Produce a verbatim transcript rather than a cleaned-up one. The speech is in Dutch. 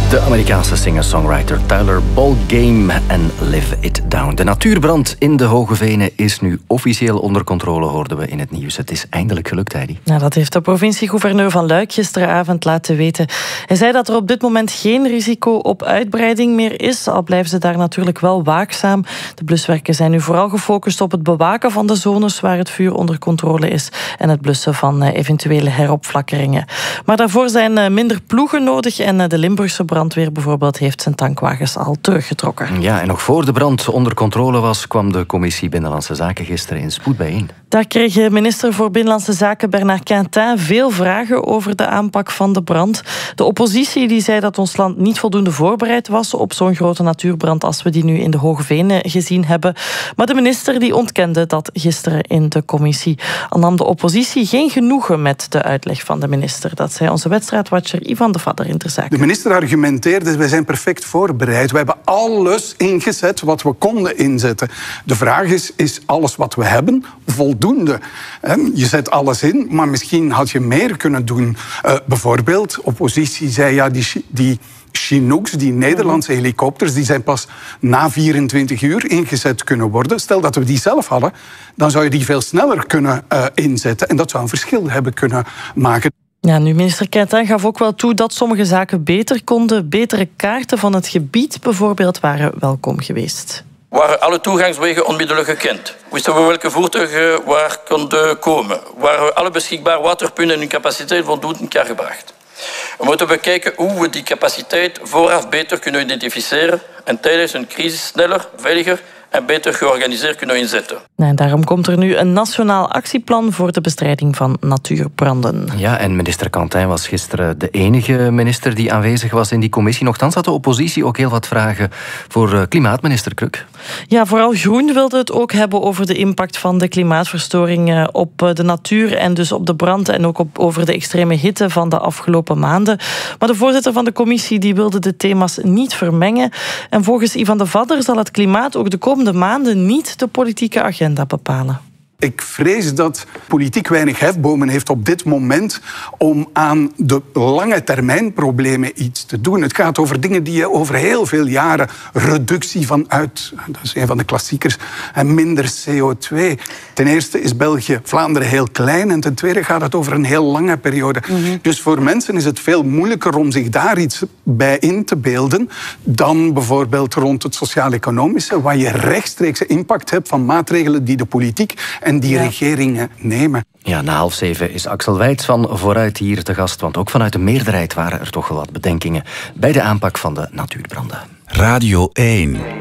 De Amerikaanse singer-songwriter Tyler Ballgame en Live It Down. De natuurbrand in de Hoge Venen is nu officieel onder controle, hoorden we in het nieuws. Het is eindelijk gelukt, Heidi. Nou, dat heeft de provincie-gouverneur van Luik gisteravond laten weten. Hij zei dat er op dit moment geen risico op uitbreiding meer is, al blijven ze daar natuurlijk wel waakzaam. De bluswerken zijn nu vooral gefocust op het bewaken van de zones waar het vuur onder controle is en het blussen van eventuele heropflakkeringen. Maar daarvoor zijn minder ploegen nodig en de Limburgse brandweer bijvoorbeeld heeft zijn tankwagens al teruggetrokken. Ja, en nog voor de brand onder controle was, kwam de commissie Binnenlandse Zaken gisteren in spoed bijeen. Daar kreeg minister voor Binnenlandse Zaken Bernard Quintin veel vragen over de aanpak van de brand. De oppositie die zei dat ons land niet voldoende voorbereid was op zo'n grote natuurbrand als we die nu in de Hoge Venen gezien hebben. Maar de minister die ontkende dat gisteren in de commissie. Al nam de oppositie geen genoegen met de uitleg van de minister. Dat zei onze wedstrijdwatcher Ivan de Vadder in Ter Zaken. De minister argumenteerde, wij zijn perfect voorbereid. We hebben alles ingezet wat we konden inzetten. De vraag is, is alles wat we hebben voldoende? Je zet alles in, maar misschien had je meer kunnen doen. Uh, bijvoorbeeld, oppositie zei, ja, die, die Chinooks, die Nederlandse helikopters, die zijn pas na vierentwintig uur ingezet kunnen worden. Stel dat we die zelf hadden, dan zou je die veel sneller kunnen uh, inzetten. En dat zou een verschil hebben kunnen maken. Ja, nu, minister Quintin gaf ook wel toe dat sommige zaken beter konden. Betere kaarten van het gebied bijvoorbeeld waren welkom geweest. Waren alle toegangswegen onmiddellijk gekend? Wisten we welke voertuigen waar konden komen? Waren alle beschikbare waterpunten en hun capaciteit voldoende in kaart gebracht? We moeten bekijken hoe we die capaciteit vooraf beter kunnen identificeren en tijdens een crisis sneller, veiliger en beter georganiseerd kunnen inzetten. En daarom komt er nu een nationaal actieplan voor de bestrijding van natuurbranden. Ja, en minister Quintin was gisteren de enige minister die aanwezig was in die commissie. Nochtans had de oppositie ook heel wat vragen voor klimaatminister Kruk. Ja, vooral Groen wilde het ook hebben over de impact van de klimaatverstoring op de natuur en dus op de brand en ook op, over de extreme hitte van de afgelopen maanden. Maar de voorzitter van de commissie die wilde de thema's niet vermengen. En volgens Ivan de Vadder zal het klimaat ook de komende maanden niet de politieke agenda bepalen. Ik vrees dat politiek weinig hefbomen heeft op dit moment om aan de lange termijn problemen iets te doen. Het gaat over dingen die je over heel veel jaren, reductie van uit, dat is een van de klassiekers, en minder C O twee. Ten eerste is België, Vlaanderen heel klein en ten tweede gaat het over een heel lange periode. Mm-hmm. Dus voor mensen is het veel moeilijker om zich daar iets bij in te beelden dan bijvoorbeeld rond het sociaal-economische, waar je rechtstreekse impact hebt van maatregelen die de politiek en die ja. regeringen nemen. Ja, na half zeven is Axel Wijts van Vooruit hier te gast, want ook vanuit de meerderheid waren er toch wel wat bedenkingen bij de aanpak van de natuurbranden. Radio één.